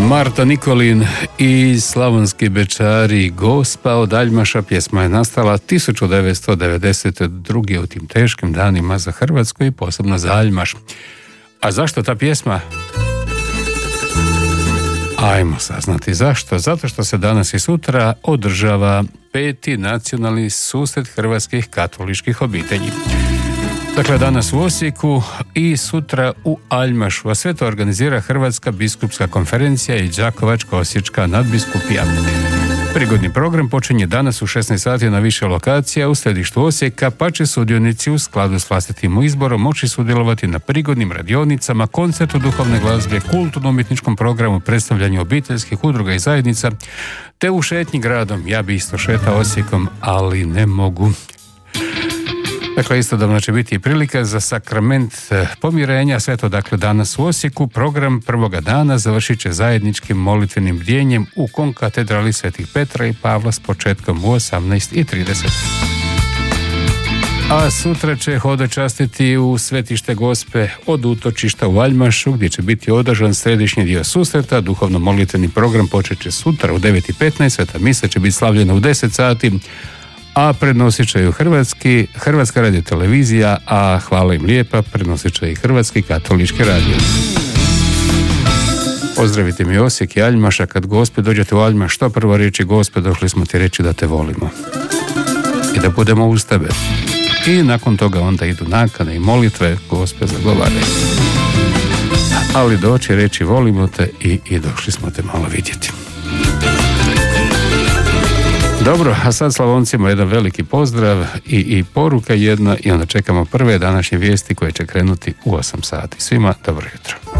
Marta Nikolin i Slavonski bečari, Gospa od Aljmaša. Pjesma je nastala 1992. u tim teškim danima za Hrvatsku i posebno za Aljmaš. A zašto ta pjesma? Ajmo saznati zašto. Zato što se danas i sutra održava 5. nacionalni susret hrvatskih katoličkih obitelji. Dakle, danas u Osijeku i sutra u Aljmašu, a sve to organizira Hrvatska biskupska konferencija i Đakovačko-osječka nadbiskupija. Prigodni program počinje danas u 16 sati na više lokacija u središtu Osijeka, pa će sudionici u skladu s vlastitim izborom moći sudjelovati na prigodnim radionicama, koncertu duhovne glazbe, kulturno-umjetničkom programu, predstavljanju obiteljskih udruga i zajednica, te u šetnji gradom. Ja bi isto šetao Osijekom, ali ne mogu. Dakle, istodobno će biti i prilika za sakrament pomirenja, sve to dakle danas u Osijeku. Program prvoga dana završit će zajedničkim molitvenim bdjenjem u konkatedrali Svetih Petra i Pavla s početkom u 18:30. A sutra će hodočastiti u Svetište Gospe od utočišta u Aljmašu, gdje će biti održan središnji dio susreta. Duhovno molitveni program počet će sutra u 9:15, sveta misa će biti slavljena u 10 sati, a prenosit će ju Hrvatska radiotelevizija, a hvala im lijepa, prenosit će i Hrvatski katolički radio. Pozdravite mi Osijek i Aljmaša. Kad Gospe dođete u Aljmaš, što prvo reći: Gospe, došli smo ti reći da te volimo i da budemo uz tebe. I nakon toga onda idu nakane i molitve, Gospe zagovaraju. Ali doći reći volimo te i došli smo te malo vidjeti. Dobro, a sad Slavoncima jedan veliki pozdrav i poruka jedna, i onda čekamo prve današnje vijesti koje će krenuti u 8 sati. Svima dobro jutro.